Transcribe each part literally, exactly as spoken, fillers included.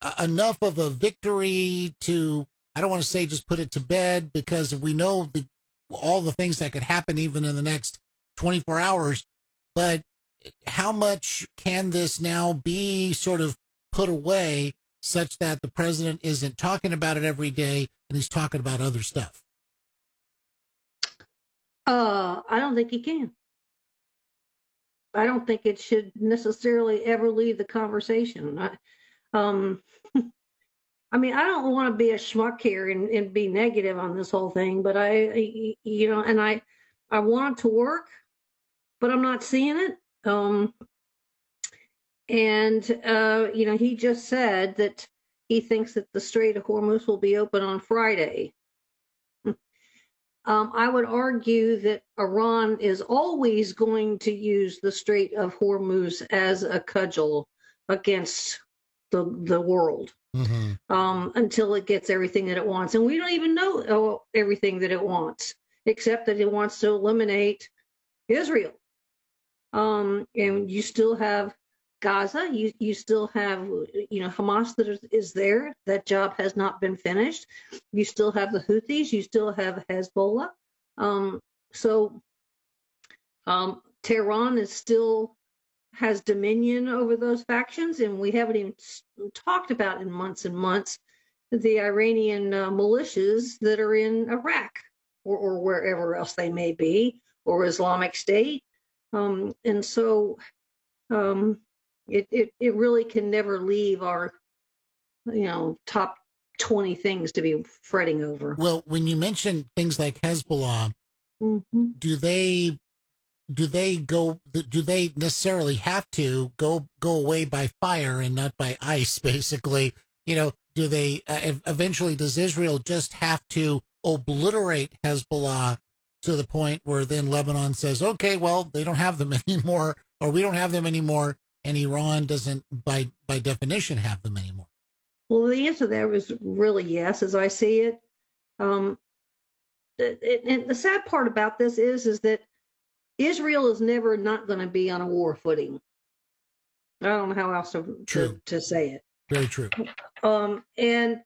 uh, enough of a victory to, I don't want to say just put it to bed, because we know the, all the things that could happen even in the next twenty-four hours, but how much can this now be sort of put away such that the president isn't talking about it every day and he's talking about other stuff? Uh, I don't think he can. I don't think it should necessarily ever leave the conversation. I, um, I mean, I don't want to be a schmuck here and, and be negative on this whole thing, but I, I- you know, and I, I want it to work, but I'm not seeing it. Um, and uh, you know, he just said that he thinks that the Strait of Hormuz will be open on Friday. Um, I would argue that Iran is always going to use the Strait of Hormuz as a cudgel against the the world, Mm-hmm. um, until it gets everything that it wants. And we don't even know oh, everything that it wants, except that it wants to eliminate Israel. Um, and you still have Gaza. You you still have you know Hamas that is, is there. That job has not been finished. You still have the Houthis. You still have Hezbollah. Um, so um, Tehran is still has dominion over those factions, and we haven't even talked about in months and months the Iranian uh, militias that are in Iraq or, or wherever else they may be, or Islamic State. Um, and so um, it, it, it really can never leave our, you know, top twenty things to be fretting over. Well, when you mention things like Hezbollah, Mm-hmm. do they do they go do they necessarily have to go go away by fire and not by ice, basically? You know, do they uh, eventually, does Israel just have to obliterate Hezbollah to the point where then Lebanon says, okay, well, they don't have them anymore, or we don't have them anymore, and Iran doesn't by by definition have them anymore? Well, the answer there was really yes, as I see it. Um, it, it, and the sad part about this is, is that Israel is never not going to be on a war footing. I don't know how else to to, True. to say it. Very true. Um, and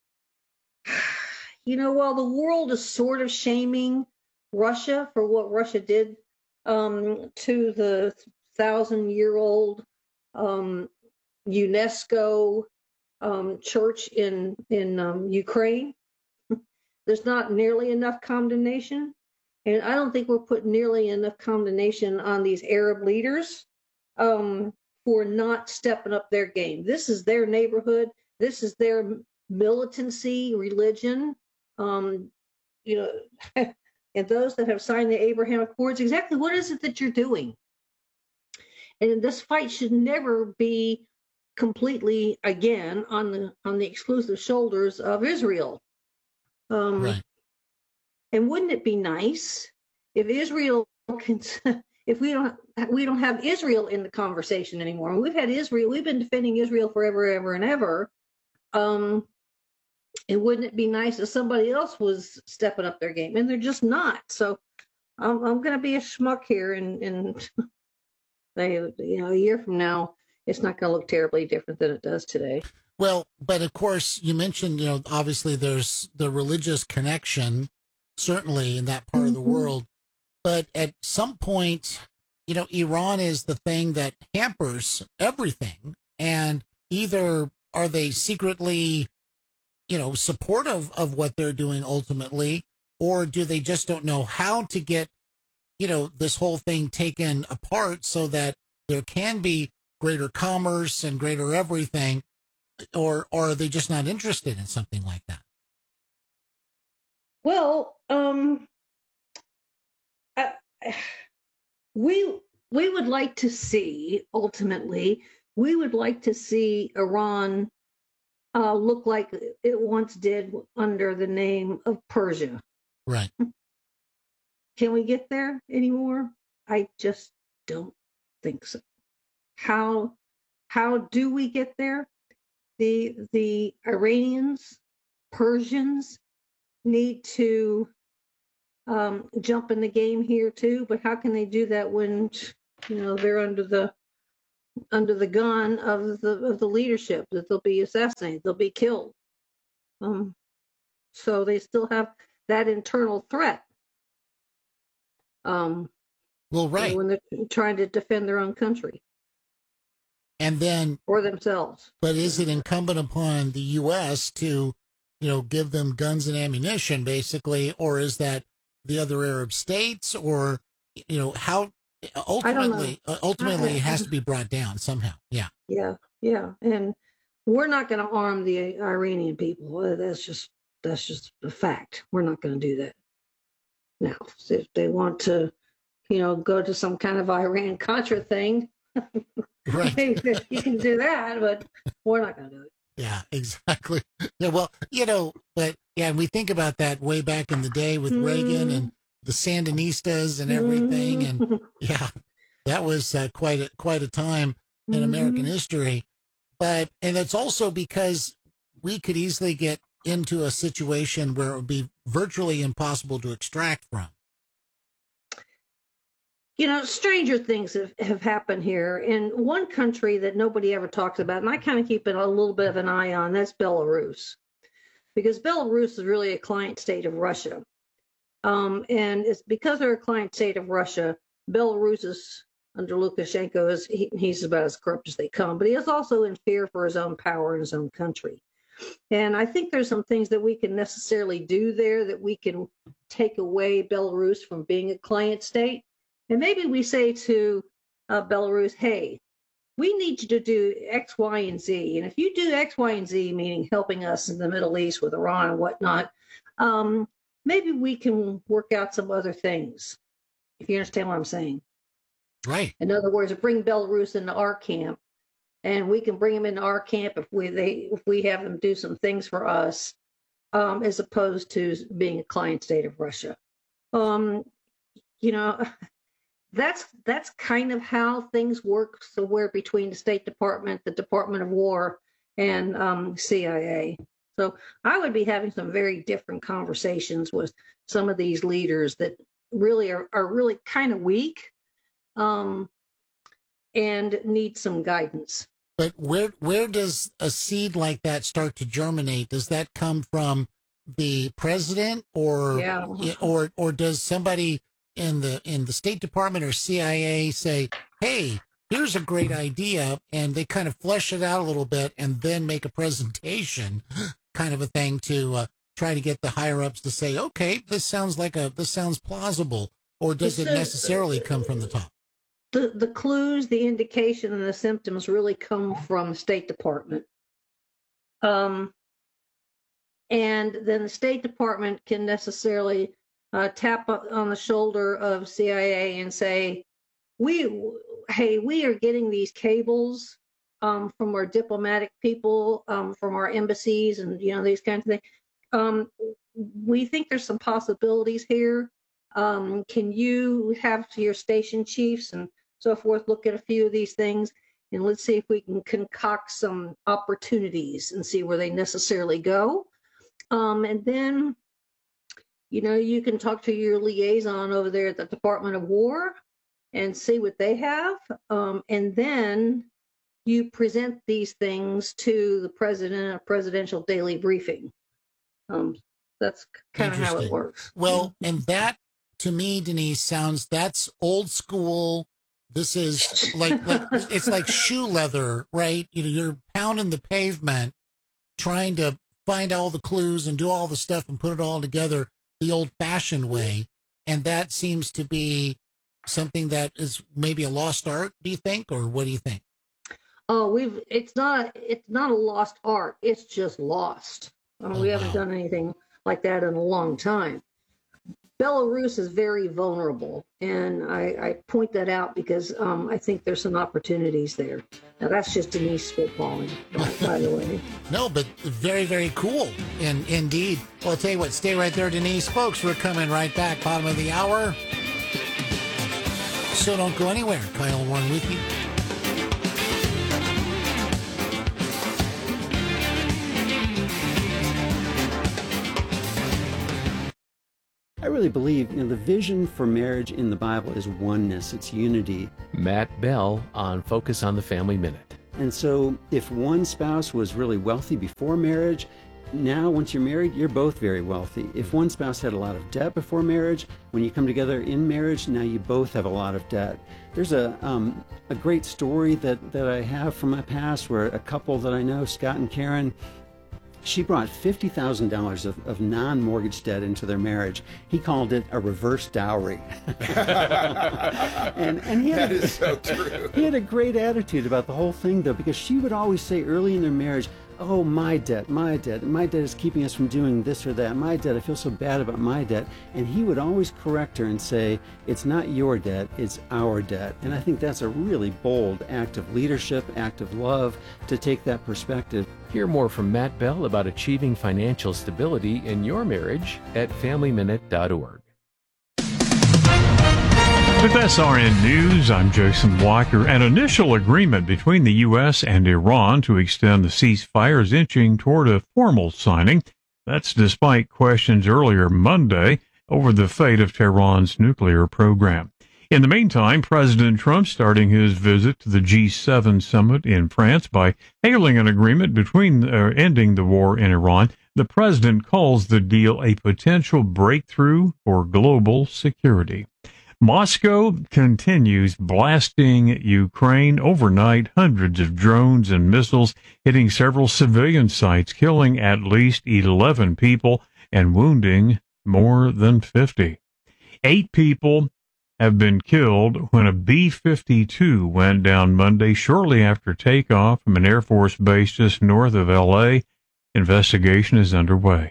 you know, while the world is sort of shaming Russia for what Russia did um, to the thousand-year-old um, UNESCO um, church in in um, Ukraine, there's not nearly enough condemnation, and I don't think we're putting nearly enough condemnation on these Arab leaders um, for not stepping up their game. This is their neighborhood. This is their militancy, religion. Um, you know, and those that have signed the Abraham Accords, exactly what is it that you're doing? And this fight should never be completely again on the on the exclusive shoulders of Israel. Um, Right. and wouldn't it be nice if Israel can, if we don't we don't have Israel in the conversation anymore? We've had Israel, we've been defending Israel forever, ever, and ever. Um, and wouldn't it be nice if somebody else was stepping up their game? And they're just not. So I'm I'm going to be a schmuck here, and and they, you know, a year from now, it's not going to look terribly different than it does today. Well, but of course, you mentioned, you know, obviously there's the religious connection, certainly in that part of the Mm-hmm. world. But at some point, you know, Iran is the thing that hampers everything. And either are they secretly, you know, supportive of what they're doing ultimately, or do they just don't know how to get, you know, this whole thing taken apart so that there can be greater commerce and greater everything, or, or are they just not interested in something like that? Well, um, I, we we would like to see ultimately. We would like to see Iran uh, look like it once did under the name of Persia. Right. Can we get there anymore? I just don't think so. How how do we get there? The the Iranians, Persians need to um, jump in the game here too. But how can they do that when you know they're under the under the gun of the of the leadership, that they'll be assassinated, they'll be killed. Um, so they still have that internal threat. Um, well, right. When they're trying to defend their own country. And then or themselves. But is it incumbent upon the U S to, you know, give them guns and ammunition, basically, or is that the other Arab states, or, you know, how ultimately, uh, ultimately it has to be brought down somehow. Yeah. Yeah. Yeah. And we're not going to arm the Iranian people. That's just, that's just a fact. We're not going to do that. Now, if they want to, you know, go to some kind of Iran Contra thing, right, you can do that, but we're not going to do it. Yeah, exactly. Yeah, well, you know, but yeah, we think about that way back in the day with mm. Reagan and the Sandinistas and everything, mm. and yeah, that was uh, quite a quite a time in mm-hmm. American history. But and it's also because we could easily get into a situation where it would be virtually impossible to extract from. You know, stranger things have, have happened here. In one country that nobody ever talks about, and I kind of keep it a little bit of an eye on, that's Belarus. Because Belarus is really a client state of Russia. Um, and it's because they're a client state of Russia, Belarus is, under Lukashenko, is he, he's about as corrupt as they come. But he is also in fear for his own power in his own country. And I think there's some things that we can necessarily do there that we can take away Belarus from being a client state. And maybe we say to uh, Belarus, hey, we need you to do X, Y, and Z. And if you do X, Y, and Z, meaning helping us in the Middle East with Iran and whatnot, um, maybe we can work out some other things, if you understand what I'm saying. Right. In other words, bring Belarus into our camp, and we can bring them into our camp if we they if we have them do some things for us, um, as opposed to being a client state of Russia. Um, you know. That's that's kind of how things work somewhere between the State Department, the Department of War, and um, C I A. So I would be having some very different conversations with some of these leaders that really are, are really kind of weak um, and need some guidance. But where where does a seed like that start to germinate? Does that come from the president, or yeah. or or does somebody in the in the State Department or C I A say, hey, here's a great idea, and they kind of flesh it out a little bit and then make a presentation kind of a thing to uh, try to get the higher ups to say, okay, this sounds like a this sounds plausible, or does it necessarily come from the top? The the clues, the indication, and the symptoms really come from the State Department. Um, and then the State Department can necessarily Uh, tap on the shoulder of C I A and say, "We, hey, we are getting these cables um, from our diplomatic people, um, from our embassies, and you know these kinds of things. Um, we think there's some possibilities here. Um, can you have your station chiefs and so forth look at a few of these things, and let's see if we can concoct some opportunities and see where they necessarily go, um, and then." You know, you can talk to your liaison over there at the Department of War and see what they have. Um, and then you present these things to the president at a presidential daily briefing. Um, that's kind of how it works. Well, and that, to me, Denise, sounds, that's old school. This is like, like it's like shoe leather, right? You know, you're pounding the pavement, trying to find all the clues and do all the stuff and put it all together the old-fashioned way, and that seems to be something that is maybe a lost art, do you think, or what do you think? Oh, we've it's not it's not a lost art, it's just lost. I mean, oh, we haven't wow. done anything like that in a long time. Belarus is very vulnerable, and I, I point that out because um, I think there's some opportunities there. Now, that's just Denise spitballing, by, by the way. No, but very, very cool, and indeed. Well, I'll tell you what, stay right there, Denise. Folks, we're coming right back, bottom of the hour. So don't go anywhere. Kyle Warren with you. I really believe, you know, the vision for marriage in the Bible is oneness, it's unity. Matt Bell on Focus on the Family Minute. And so if one spouse was really wealthy before marriage, now once you're married, you're both very wealthy. If one spouse had a lot of debt before marriage, when you come together in marriage, now you both have a lot of debt. There's a um, a great story that, that I have from my past where a couple that I know, Scott and Karen, she brought fifty thousand dollars of, of non-mortgage debt into their marriage. He called it a reverse dowry. and, and he had That a, is so true. He had a great attitude about the whole thing, though, because she would always say early in their marriage, oh, my debt, my debt, my debt is keeping us from doing this or that, my debt, I feel so bad about my debt. And he would always correct her and say, it's not your debt, it's our debt. And I think that's a really bold act of leadership, act of love, to take that perspective. Hear more from Matt Bell about achieving financial stability in your marriage at family minute dot org. With S R N News, I'm Jason Walker. An initial agreement between the U S and Iran to extend the ceasefire is inching toward a formal signing. That's despite questions earlier Monday over the fate of Tehran's nuclear program. In the meantime, President Trump starting his visit to the G seven summit in France by hailing an agreement between uh, ending the war in Iran. The president calls the deal a potential breakthrough for global security. Moscow continues blasting Ukraine overnight, hundreds of drones and missiles hitting several civilian sites, killing at least eleven people and wounding more than fifty. Eight people have been killed when a B fifty-two went down Monday shortly after takeoff from an Air Force base just north of L A. Investigation is underway.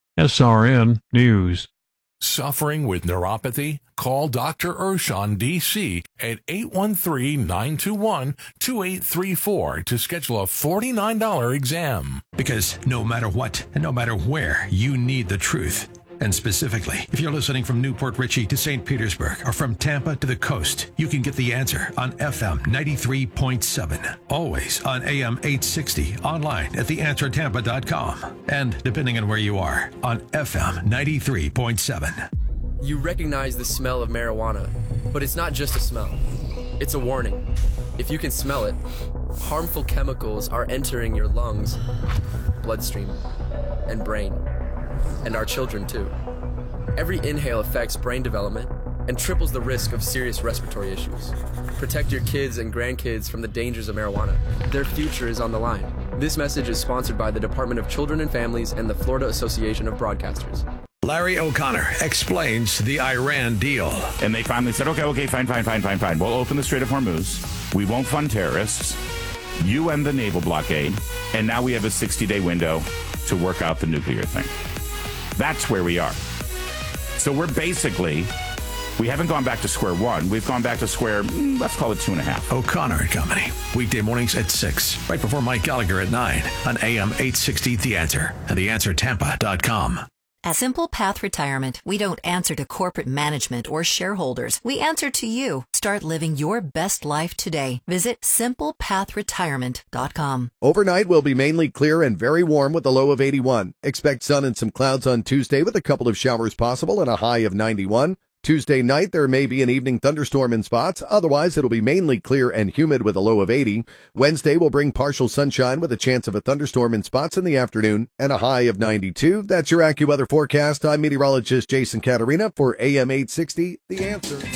S R N News. Suffering with neuropathy? Call Doctor Urshan, D C at eight one three, nine two one, two eight three four to schedule a forty-nine dollars exam. Because no matter what and no matter where, you need the truth. And specifically, if you're listening from Newport Richey to Saint Petersburg or from Tampa to the coast, you can get the answer on F M ninety-three point seven. Always on A M eight sixty, online at the answer tampa dot com. And depending on where you are, on F M ninety-three point seven. You recognize the smell of marijuana, but it's not just a smell. It's a warning. If you can smell it, harmful chemicals are entering your lungs, bloodstream, and brain. And our children, too. Every inhale affects brain development and triples the risk of serious respiratory issues. Protect your kids and grandkids from the dangers of marijuana. Their future is on the line. This message is sponsored by the Department of Children and Families and the Florida Association of Broadcasters. Larry O'Connor explains the Iran deal. And they finally said, okay, okay, fine, fine, fine, fine, fine. We'll open the Strait of Hormuz. We won't fund terrorists. You end the naval blockade. And now we have a sixty-day window to work out the nuclear thing. That's where we are. So we're basically, we haven't gone back to square one. We've gone back to square, let's call it two and a half. O'Connor and Company. Weekday mornings at six, right before Mike Gallagher at nine on A M eight sixty The Answer and the answer tampa dot com. At Simple Path Retirement, we don't answer to corporate management or shareholders. We answer to you. Start living your best life today. Visit simple path retirement dot com. Overnight will be mainly clear and very warm with a low of eighty-one. Expect sun and some clouds on Tuesday with a couple of showers possible and a high of ninety-one. Tuesday night, there may be an evening thunderstorm in spots. Otherwise, it'll be mainly clear and humid with a low of eighty. Wednesday will bring partial sunshine with a chance of a thunderstorm in spots in the afternoon and a high of ninety-two. That's your AccuWeather forecast. I'm meteorologist Jason Caterina for A M eight sixty, The Answer.